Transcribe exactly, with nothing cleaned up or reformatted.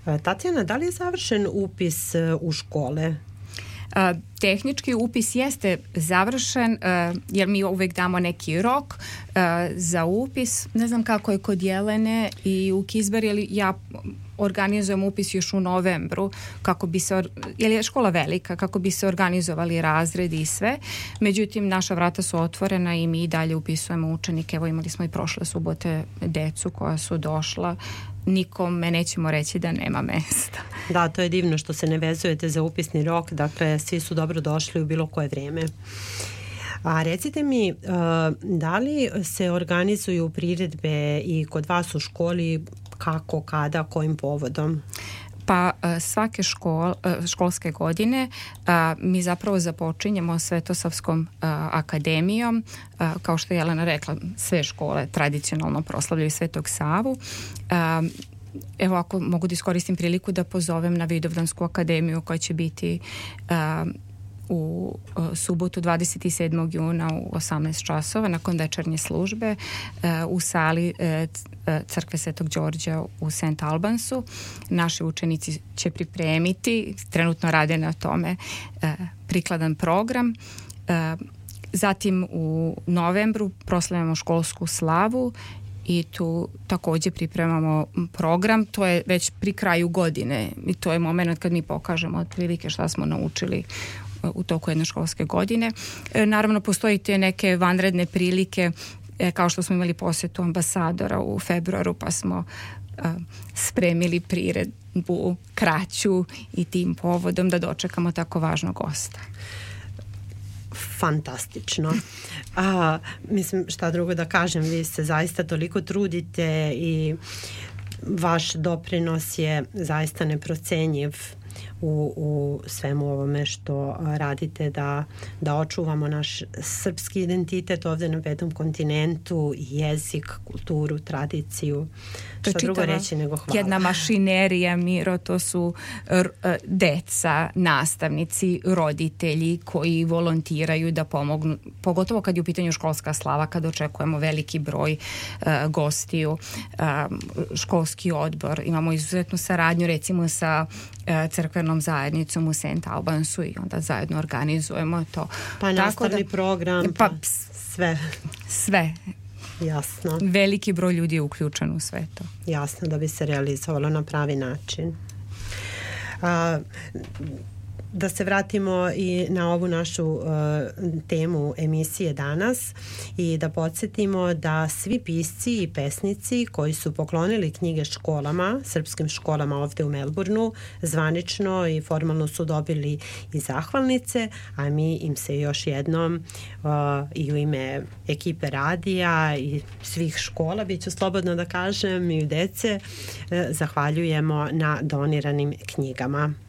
Tatjana, da li je završen upis u škole? Tehnički upis jeste završen, jer mi uvek damo neki rok za upis. Ne znam kako je kod Jelene i u Kizberi, ali ja organizujem upis još u novembru, kako bi se, jer je škola velika, kako bi se organizovali razredi i sve. Međutim, naša vrata su otvorena i mi i dalje upisujemo učenike. Evo, imali smo i prošle subote decu koja su došla. Nikome nećemo reći da nema mesta. Da, to je divno što se ne vezujete za upisni rok, dakle svi su dobro došli u bilo koje vrijeme. A recite mi, da li se organizuju priredbe i kod vas u školi, kako, kada, kojim povodom? Pa svake škol, školske godine mi zapravo započinjemo Svetosavskom akademijom. Kao što je Jelena rekla, sve škole tradicionalno proslavljaju Svetog Savu. Evo, ako mogu da iskoristim priliku da pozovem na Vidovdansku akademiju koja će biti u subotu dvadeset sedmog juna u osamnaest časova nakon večernje službe u sali crkve Svetog Đorđa u Saint Albansu. Naši učenici će pripremiti, trenutno rade na tome, prikladan program. Zatim u novembru proslavljamo školsku slavu i tu također pripremamo program. To je već pri kraju godine i to je moment kad mi pokažemo otprilike šta smo naučili u toku jedne školske godine. Naravno, postoji te neke vanredne prilike, kao što smo imali posjetu ambasadora u februaru, pa smo spremili priredbu kraću i tim povodom da dočekamo tako važnog gosta. Fantastično. A, mislim, šta drugo da kažem, vi se zaista toliko trudite i vaš doprinos je zaista neprocenjiv u, u svemu ovome što radite da, da očuvamo naš srpski identitet ovdje na petom kontinentu, jezik, kulturu, tradiciju. To što drugo reći nego hvala. Jedna mašinerija, Miro, to su r, deca, nastavnici, roditelji koji volontiraju da pomognu, pogotovo kad je u pitanju školska slava, kad očekujemo veliki broj uh, gostiju, uh, školski odbor. Imamo izuzetnu saradnju recimo sa uh, crkvenom zajednicom u Saint Albansu i onda zajedno organizujemo to. Pa nastavni da, program, pa, pa sve. Sve. Jasno. Veliki broj ljudi je uključen u sve to. Jasno, da bi se realizovalo na pravi način. A, da se vratimo i na ovu našu uh, temu emisije danas i da podsjetimo da svi pisci i pesnici koji su poklonili knjige školama, srpskim školama ovdje u Melbourneu, zvanično i formalno su dobili i zahvalnice, a mi im se još jednom uh, i u ime ekipe radija i svih škola, bit ću slobodno da kažem, i dece, uh, zahvaljujemo na doniranim knjigama.